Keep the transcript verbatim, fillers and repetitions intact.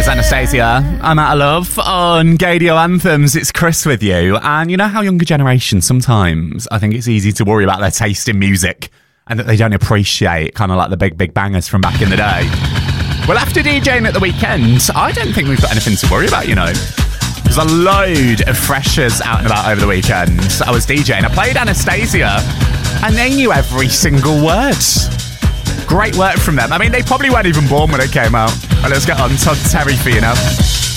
There's Anastasia. I'm out of love on Gadio Anthems. It's Chris with you. And you know how younger generations, sometimes I think it's easy to worry about their taste in music and that they don't appreciate kind of like the big, big bangers from back in the day. Well, after DJing at the weekend, I don't think we've got anything to worry about, you know. There's a load of freshers out and about over the weekend. I was DJing. I played Anastasia and they knew every single word. Great work from them. I mean, they probably weren't even born when it came out. Well, let's get on Todd Terry for you now.